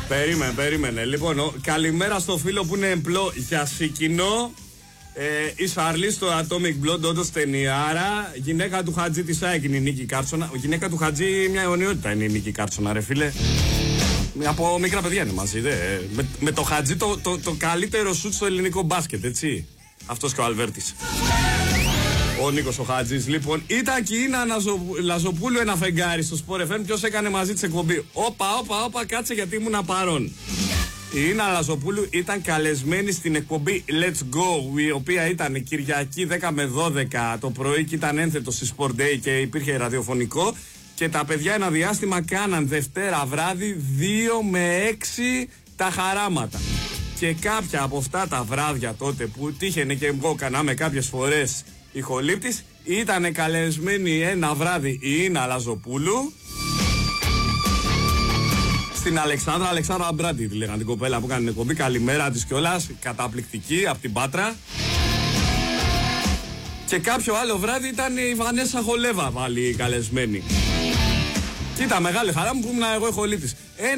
Περίμενε. Λοιπόν, καλημέρα στο φίλο που είναι εμπλό για Σικινό. Η Σαρλή στο Atomic Blonde, όντως ταινιάρα. Γυναίκα του Χατζή τη ΑΕΚ είναι η Νίκη Κάρτσονα. Γυναίκα του Χατζή μια αιωνιότητα είναι η Νίκη Κάρτσονα, ρε φίλε. Από μικρά παιδιά είναι μαζί, με το Χατζή το καλύτερο σουτ στο ελληνικό μπάσκετ, έτσι. Αυτός και ο Αλβέρτης. Ο Νίκος ο Χατζής, λοιπόν. Ήταν και η Ίνα Λαζοπούλου ένα φεγγάρι στο Sport FM. Ποιος έκανε μαζί της εκπομπή? Όπα, κάτσε γιατί ήμουν παρόν. Η Ίνα Λαζοπούλου ήταν καλεσμένη στην εκπομπή Let's Go, η οποία ήταν Κυριακή 10 με 12 το πρωί και ήταν ένθετο στη Sport Day και υπήρχε ραδιοφωνικό. Και τα παιδιά ένα διάστημα κάναν Δευτέρα βράδυ 2 με 6 τα χαράματα. Και κάποια από αυτά τα βράδια τότε που τύχαινε και εγώ κάναμε κάποιες φορές ηχολήπτης, ήταν καλεσμένη ένα βράδυ η Ίνα Λαζοπούλου στην Αλεξάνδρα Μπράτη, τη λέγανε την κοπέλα που έκανε την εκπομπή. Καλημέρα της κιόλας, καταπληκτική από την Πάτρα. Και κάποιο άλλο βράδυ ήταν η Βανέσα Χολέβα πάλι καλεσμένη. Και ήταν μεγάλη χαρά μου που ήμουν εγώ ηχολήπτης.